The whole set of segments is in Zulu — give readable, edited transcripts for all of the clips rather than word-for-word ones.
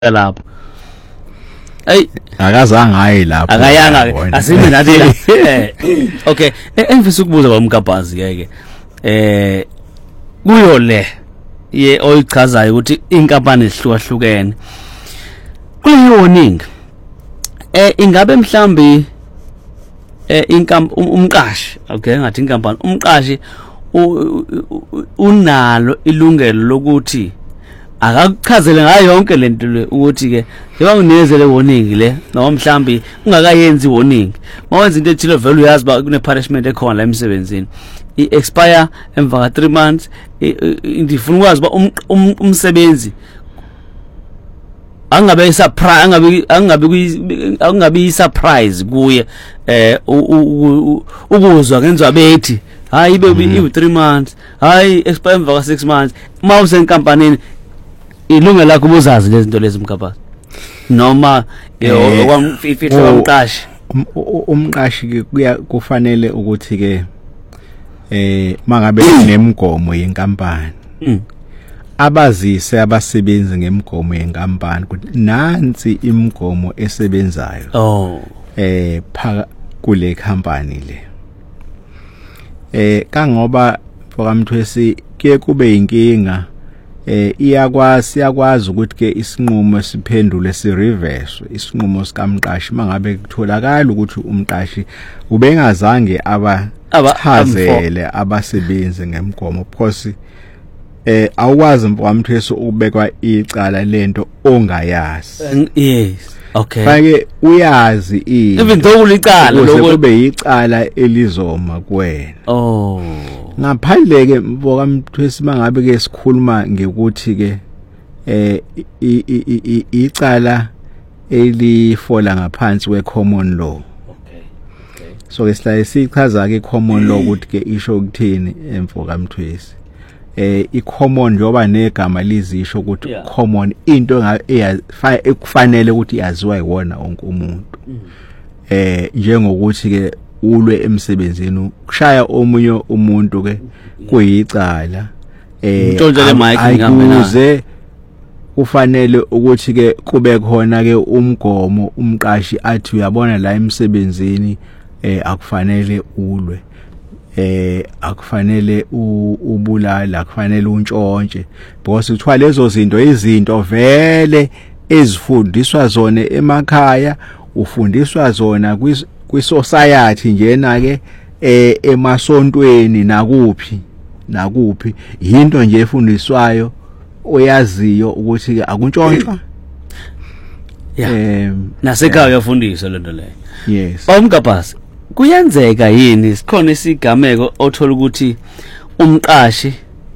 lapho ay akazange ayi lapho akayanga asime nathi la okay engifisa ukubuza kwamkabhazi ke kuyo le ye oyichazayo ukuthi inkampani ezihlukahlukene kuleyo warning ingabe mhlambi umqashi okay ngathi inkampani umqashi unalo ilungelo lokuthi akakuchazele ngayo yonke lento le ukuthi ke njengoba unezele warning le noma mhlambi ungakayenzi warning mawenza into ethile vele uyazi ba kune punishment ekhona la emsebenzini i-expire emva ka 3 months ngifuna ukwazi ba umsebenzi angabe surprise angabe surprise kuye ukuzwa ngenzwa bethi hayi ibe 3 months hayi expire emva ka 6 months mawusenkampanini ilunga lakho ubuzazi lezi zinto lezi mkhaphasi noma okwamfihlo kamqashi umqashi ke kufanele ukuthi ke mangabe nemgomo yenkampani abazise abasebenzi ngemigomo yenkampani ukuthi nansi imigomo esebenzayo phaka kule company le kangoba fokamthwesi ke kube inkinga siyakwazi ukuthi ke isinqumo siphendule si-reverse isinqumo sikamqashi mangabe kutholakala ukuthi umqashi ubengazange abachazele abasebenzi ngemigomo because awukwazi mfowamthwesi ukubekwa icala lento ongayazi yes okay fake uyazi even though ulicala lokube icala elizoma kuwena ngaphandle ke mfowamthwesi mangabe ke sikhuluma ngekuthi ke icala elifola ngaphansi kwe-common law so ke sihlaye sichaza ke common law ukuthi ke isho ukuthini emfokamthwesi i-common njoba negama lizisho ukuthi common into ekufanele ukuthi yaziwa yiwona wonke umuntu njengokuthi ke ulwe emsebenzini kushaya omunye umuntu ke kuyicala ntontele mic ngambe kufanele ukuthi ke kube khona ke umgomo umqashi athi uyabona la emsebenzini akufanele ulwe akufanele ubulala akufanele untshontshe because kuthiwa lezo zinto izinto vele ezifundiswa zona emakhaya ufundiswa zona kwisociety njena ke emasontweni nakuphi into nje efundiswayo oyaziyo ukuthi ke akuntshontshwa nasekhaya uyafundiswa lento leyo yes omkabhasi kuyenzeka yini sikhona isigameko othola ukuthi umqashi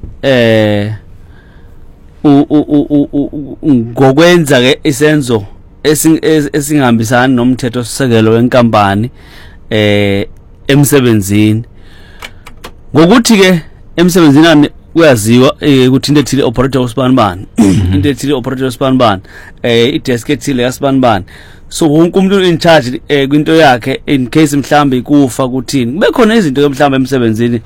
ngokwenza ke isenzo esingahambisani nomthetho sisekelo wenkampani emsebenzini ngokuthi ke emsebenzini uyaziwa ukuthi into ethile operator usibanibani into ethile operator usibanibani i-desk ethile yasibanibani so wonke umuntu in charge kwinto yakhe in case mhlambe kufa kuthini kube khona izinto ke mhlambe emsebenzini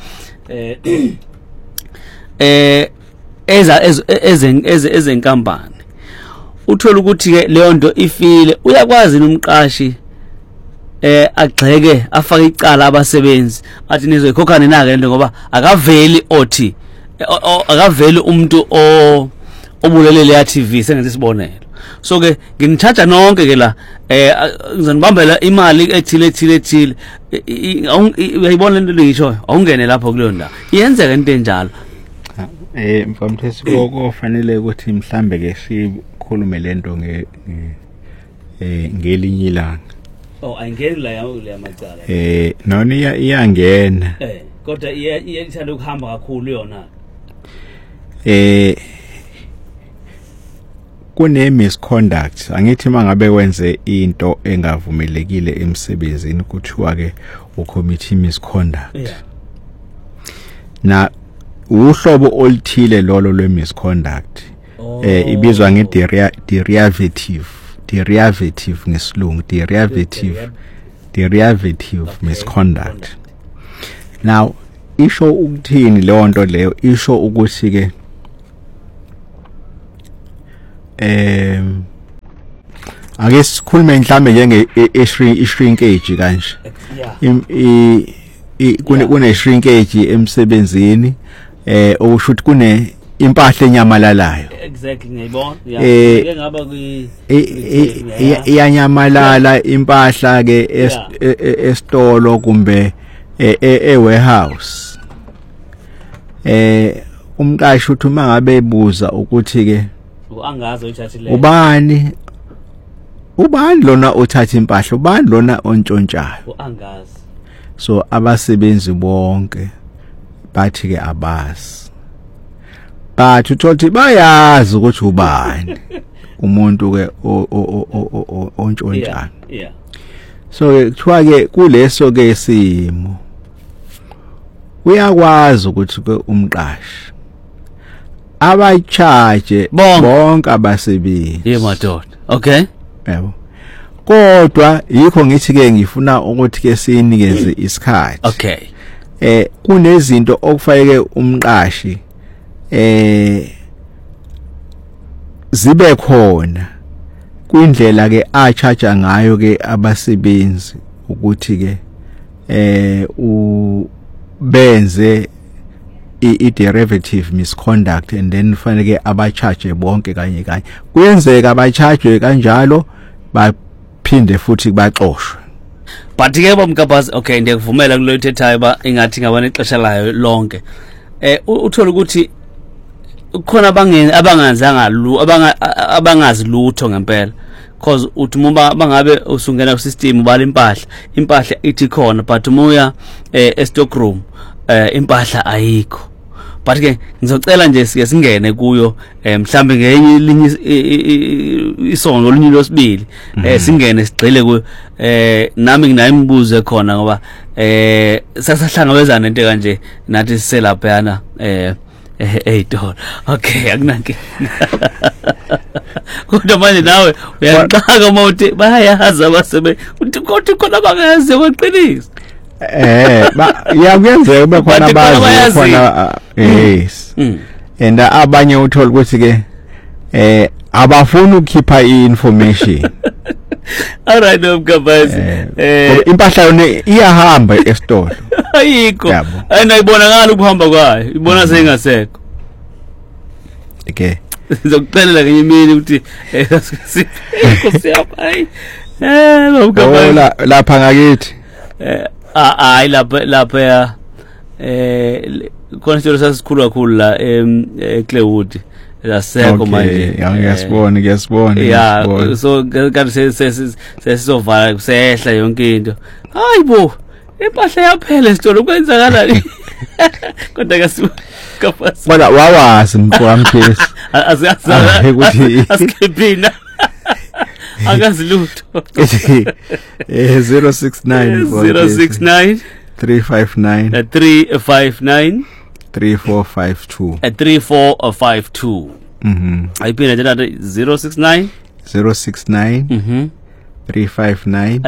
ezenkampani uthola ukuthi ke leyo nto ifile uyakwazi umqashi agxeke afake icala abasebenzi athi nizoyikhokhana nake lento ngoba akaveli othi akaveli umuntu obulelele ya TV sengenza isibonelo so ke nginicharge nonke ke la ngizonibambela imali ethile uyayibona lento ngisho awungene lapho kuleyo ndawo iyenzeka into enjalo mfamthesi kofanele ukuthi mhlambe ke sikhulume lento ngelinye ilanga ayingeni la yamacala nona iyangena kodwa iyithanda ukuhamba kakhulu yona kune misconduct angithi mangabe wenze into engavumelekile emsebenzini kuthiwa ke ucommittee misconduct na uhlobo olithile lolo lwemisconduct ibizwa derivative ngesilungu derivative misconduct now isho ukuthini leyo nto leyo isho ukuthi ke ake sikhulume mhlambe njenge shrinkage kanje kune shrinkage emsebenzini okusho ukuthi kune impahla enyamalalayo exactly ngiyibona ke ngaba iyanyamalala impahla ke estolo kumbe warehouse umqashi uthi uma ngabe ebuza ukuthi ke angazi oyithathile ubani lona othatha impahla ubani lona ontshontshayo angazi so abasebenzi bonke bathi ke abazi but uthothi bayazi ukuthi ubani umuntu ke ontshontshayo yeah so kuthiwa ke kuleso ke simo uyakwazi ukuthi ke umqashi abacharge bonke abasebenzi yemadoda okay yebo kodwa yikho ngithi ke ngifuna ukuthi ke sinikeze isikhathi okay kunezinto okufanele umqashi zibe khona kwindlela ke acharge ngayo ke abasebenzi ukuthi ke benze i-derivative misconduct and then fanele ke abacharge bonke kanye kuyenzeka abacharge kanjalo baphinde futhi baxoshwe but ke bomkabazi okay ndiyakuvumela kulo ithethayo ba ingathi ngabana ixesha layo lonke uthola ukuthi kukhona abanganzanga abangazi lutho ngempela because uthi uma bangabe usungena ku system ubala impahla ithi khona but umuya stock room impahla ayikho but ke ngizocela nje sike singene kuyo mhlambe ngenye linye isonto linye losibili singene sigcile kuyo nami nginayimbuzo khona ngoba sasahlangabezana into kanje nathi siselapha yana eyitolo okay akunanke kodwa manje nawe uyaqaka mawuthi bayayazi abasebe uthi kodwa khona bangayazi kweqiniso yakuyenzeka kube khona abazi khona yes and abanye uthola ukuthi ke abafuna ukukhipha i-information alright nomkabazi impahla yona iyahamba estolo ayikho ayinayibonakala ukuhamba kwayo ibona sengasekho okay sizokucelela ngenye imini ukuthi siyapha hayi nomkabazi lapha ngakithi hayi lapha khona isitolo sasikhulu kakhulu la eClaywood lasekho manje ngiyasibona yeah so kanti sesizovala kusehla yonke into hayibo impahla yaphela isitolo kwenzakalani kodwa kasifasi bona wawazi mfowamphesi ukuthi asikhipina akazilutho 069 359 3452 3452 ayiphinda nje nathi 069 359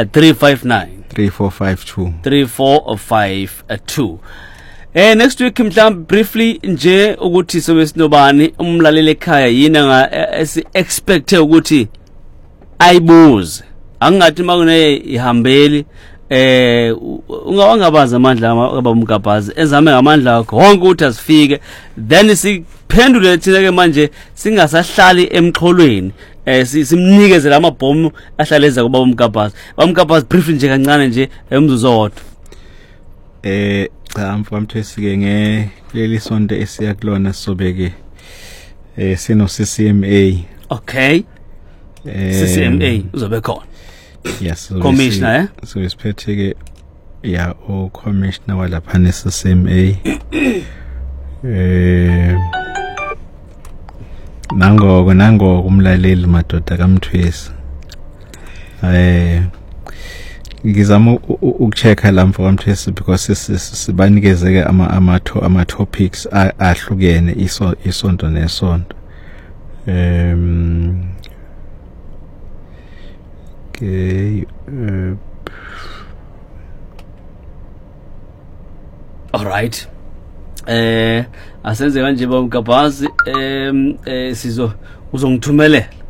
3452 3452 next week mhlawumbe briefly nje ukuthi sobe sinobani umlaleli ekhaya yini expect ukuthi ayibuze angathi makune ihambeli ungawangabaza amandla abamkabazi ezame ngamandla akho wonke ukuthi asifike then siphendule thina ke manje singasahlali emxholweni simnikeze lamabhomu ahlaleza kuba umkabazi bamkabazi briefly nje kancane nje emzuzu owodwa cha mfowamthesi ke ngeleli sonto esiya kulona sobeke sino CCMA okay CCMA uzobe khona yes commissioner so isiphethe ke ya o commissioner walapha ne CCMA nango umlaleli madoda kaMthwesi ngizama ukuchecka la mfowamthesi because sibanikeze ke ama topics ahlukene isonto nesonto okay all right asenze kanje bomkabazi uzongithumelela